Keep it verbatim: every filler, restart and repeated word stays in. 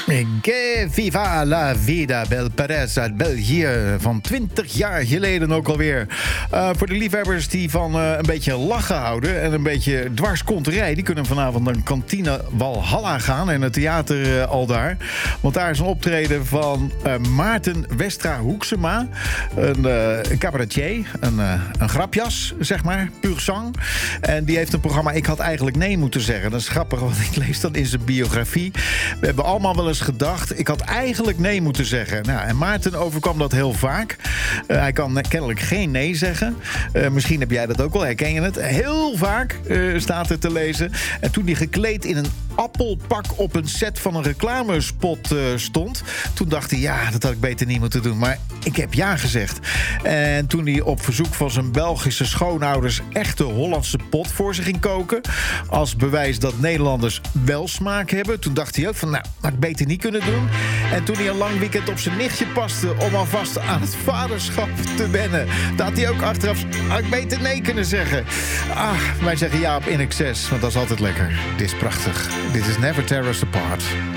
Que viva la vida, Bel Perez uit België. Van twintig jaar geleden ook alweer. Uh, voor de liefhebbers die van uh, een beetje lachen houden en een beetje dwarskonterij, die kunnen vanavond naar Kantine Walhalla gaan en het theater uh, al daar. Want daar is een optreden van uh, Maarten Westra Hoeksema. Een, uh, een cabaretier, een, uh, een grapjas, zeg maar, puur zang. En die heeft een programma Ik had eigenlijk nee moeten zeggen. Dat is grappig, want ik lees dan in zijn biografie. We hebben allemaal wel eens gedacht, ik had eigenlijk nee moeten zeggen. Nou, en Maarten overkwam dat heel vaak. Uh, hij kan kennelijk geen nee zeggen. Uh, misschien heb jij dat ook wel, herken je het? Heel vaak uh, staat er te lezen. En toen hij gekleed in een appelpak op een set van een reclamespot uh, stond, toen dacht hij, ja, dat had ik beter niet moeten doen. Maar ik heb ja gezegd. En toen hij op verzoek van zijn Belgische schoonouders echte Hollandse pot voor zich ging koken, als bewijs dat Nederlanders wel smaak hebben, toen dacht hij ook van, nou, had ik beter niet kunnen doen. En toen hij een lang weekend op zijn nichtje paste om alvast aan het vaderschap te wennen, daar had hij ook achteraf, had ik beter nee kunnen zeggen. Ah, wij zeggen ja op In Excess, want dat is altijd lekker. Dit is prachtig. Dit is Never Tear Us Apart.